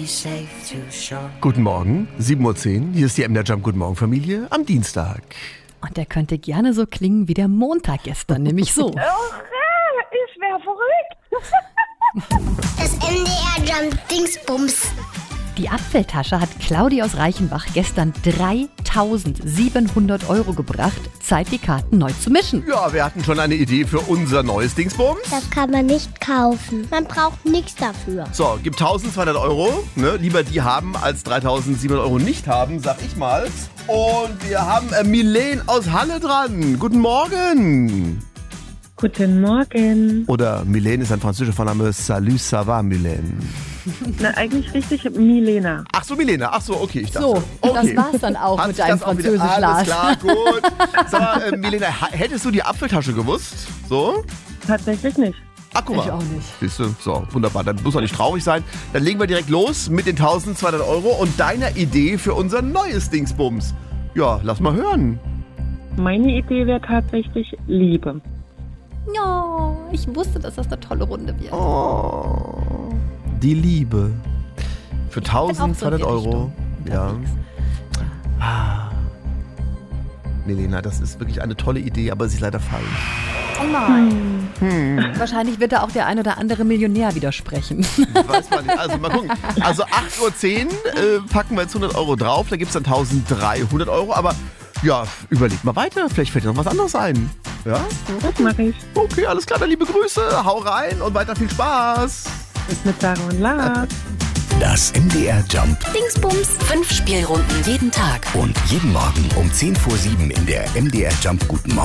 Guten Morgen, 7:10 Uhr. Hier ist die MDR Jump Guten Morgen Familie am Dienstag. Und der könnte gerne so klingen wie der Montag gestern, nämlich so. Ich wäre verrückt. Das MDR Jump Dingsbums. Die Apfeltasche hat Claudi aus Reichenbach gestern 3.700 € gebracht. Zeit, die Karten neu zu mischen. Ja, wir hatten schon eine Idee für unser neues Dingsbums. Das kann man nicht kaufen. Man braucht nichts dafür. So, gibt 1.200 €. Ne? Lieber die haben, als 3.700 € nicht haben, sag ich mal. Und wir haben Milene aus Halle dran. Guten Morgen. Guten Morgen. Oder Milene ist ein französischer Vorname. Salut, ça va, Milene? Na, eigentlich richtig Milena. Ach so, Milene. Ach so, okay, ich dachte. So, okay. das war's dann auch Hat mit sich deinem das auch wieder- Französisch, Alles Lars. klar, gut. Sag mal, Milene, hättest du die Apfeltasche gewusst? So? Tatsächlich nicht. Ach, guck mal. Ich auch nicht. Siehst du? So, wunderbar. Dann muss doch nicht traurig sein. Dann legen wir direkt los mit den 1.200 € und deiner Idee für unser neues Dingsbums. Ja, lass mal hören. Meine Idee wäre tatsächlich Liebe. Ja, ich wusste, dass das eine tolle Runde wird. Oh, die Liebe. Für bin auch so in 1.200 die €. Richtung Ja. unterwegs. Milena, das ist wirklich eine tolle Idee, aber sie ist leider falsch. Oh nein. Wahrscheinlich wird da auch der ein oder andere Millionär widersprechen. Weiß man nicht. Also mal gucken. Also 8:10 Uhr packen wir jetzt 100 € drauf. Da gibt es dann 1.300 €. Aber ja, überleg mal weiter. Vielleicht fällt dir noch was anderes ein. Ja? Das mache ich. Okay, alles klar. Dann liebe Grüße. Hau rein und weiter viel Spaß. Mit Sarah und Lars. Das MDR Jump Dingsbums. 5 Spielrunden jeden Tag. und jeden Morgen um 10 vor 7 in der MDR Jump Guten Morgen